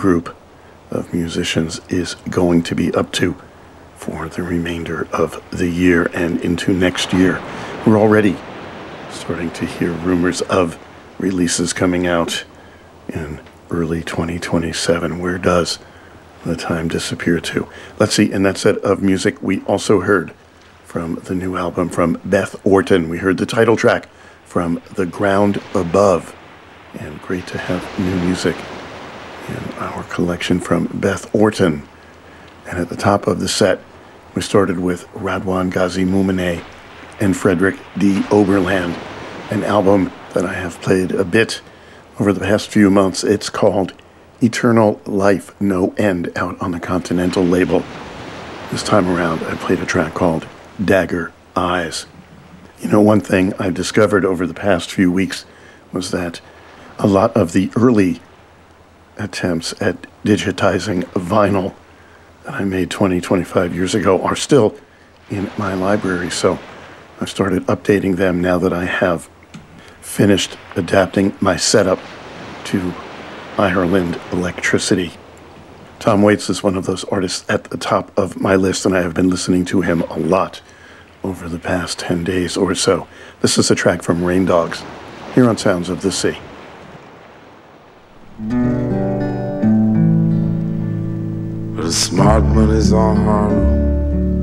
group of musicians is going to be up to for the remainder of the year and into next year. We're already starting to hear rumors of releases coming out in early 2027. Where does the time disappear to? Let's see, in that set of music, we also heard from the new album from Beth Orton. We heard the title track from The Ground Above. And great to have new music in our collection from Beth Orton. And at the top of the set, we started with Radwan Ghazi Mumine and Frederick D. Oberland, an album that I have played a bit over the past few months. It's called Eternal Life No End, out on the Continental label. This time around, I played a track called Dagger Eyes. You know, one thing I've discovered over the past few weeks was that a lot of the early attempts at digitizing vinyl that I made 20, 25 years ago are still in my library, so I've started updating them now that I have finished adapting my setup to Ireland electricity. Tom Waits is one of those artists at the top of my list, and I have been listening to him a lot over the past 10 days or so. This is a track from Rain Dogs, here on Sounds of the Sea. The smart money's on Harlem.